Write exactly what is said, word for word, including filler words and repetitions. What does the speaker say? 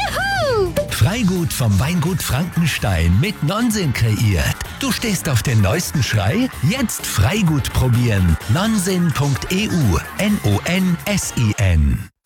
Juhu! Freigut vom Weingut Frankenstein mit Nonsen kreiert. Du stehst auf den neuesten Schrei? Jetzt Freigut probieren. nonsen punkt e u. N O N S I N